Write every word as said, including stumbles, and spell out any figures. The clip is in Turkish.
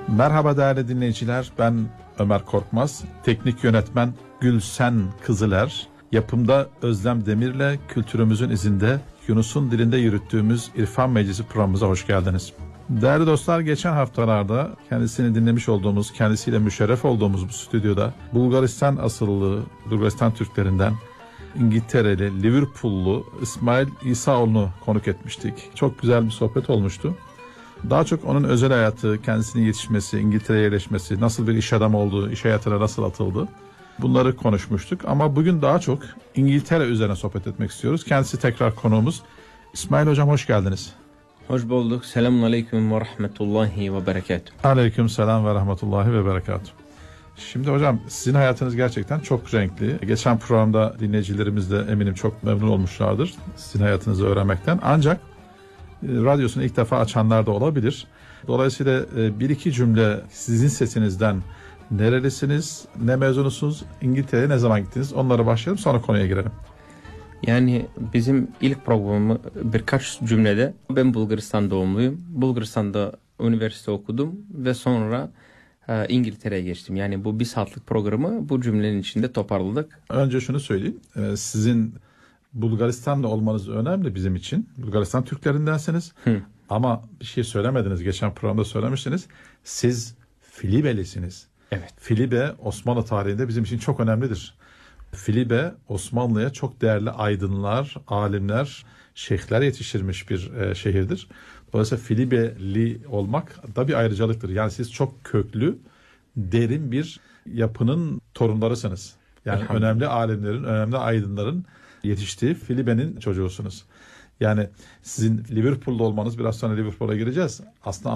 Merhaba değerli dinleyiciler, ben Ömer Korkmaz, teknik yönetmen Gülsen Kızıler, yapımda Özlem Demir'le kültürümüzün izinde Yunus'un dilinde yürüttüğümüz İrfan Meclisi programımıza hoş geldiniz. Değerli dostlar, geçen haftalarda kendisini dinlemiş olduğumuz, kendisiyle müşerref olduğumuz bu stüdyoda Bulgaristan asıllı, Bulgaristan Türklerinden İngiltereli, Liverpool'lu İsmail İsaoğlu'nu konuk etmiştik. Çok güzel bir sohbet olmuştu. Daha çok onun özel hayatı, kendisinin yetişmesi, İngiltere'ye yerleşmesi, nasıl bir iş adamı olduğu, iş hayatına nasıl atıldı, bunları konuşmuştuk. Ama bugün daha çok İngiltere üzerine sohbet etmek istiyoruz. Kendisi tekrar konuğumuz. İsmail Hocam, hoş geldiniz. Hoş bulduk. Selamun aleyküm ve rahmetullahi ve berekatuhu. Aleyküm selam ve rahmetullahi ve berekatuhu. Şimdi hocam, sizin hayatınız gerçekten çok renkli. Geçen programda dinleyicilerimiz de eminim çok memnun olmuşlardır sizin hayatınızı öğrenmekten. Ancak radyosunu ilk defa açanlar da olabilir. Dolayısıyla bir iki cümle sizin sesinizden, nerelisiniz, ne mezunusunuz, İngiltere'ye ne zaman gittiniz, onlara başlayalım, sonra konuya girelim. Yani bizim ilk programı birkaç cümlede, ben Bulgaristan doğumluyum. Bulgaristan'da üniversite okudum ve sonra e, İngiltere'ye geçtim. Yani bu bir saatlik programı bu cümlenin içinde toparladık. Önce şunu söyleyeyim, sizin Bulgaristan'da olmanız önemli bizim için. Bulgaristan Türklerindensiniz. Hı. Ama bir şey söylemediniz. Geçen programda söylemiştiniz. Siz Filibelisiniz. Evet. Filibe Osmanlı tarihinde bizim için çok önemlidir. Filibe Osmanlı'ya çok değerli aydınlar, alimler, şeyhler yetiştirmiş bir e, şehirdir. Dolayısıyla Filibeli olmak da bir ayrıcalıktır. Yani siz çok köklü, derin bir yapının torunlarısınız. Yani önemli alimlerin, önemli aydınların yetiştiği Filibe'nin çocuğusunuz. Yani sizin Liverpool'da olmanız, biraz sonra Liverpool'a gireceğiz, aslında